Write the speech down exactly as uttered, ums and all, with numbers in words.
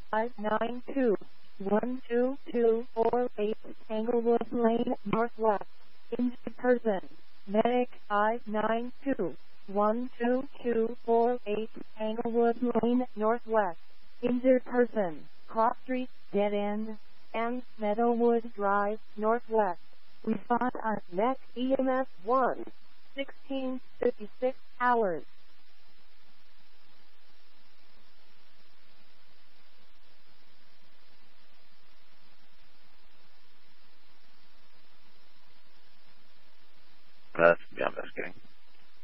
five nine two, one two two four eight, Englewood Lane, Northwest. Injured person. Medic five nine two, one two two four eight, Englewood Lane, Northwest. Injured person. Cross Street, Dead End, and Meadowwood Drive, Northwest. Response on Met E M S one, sixteen fifty-six hours.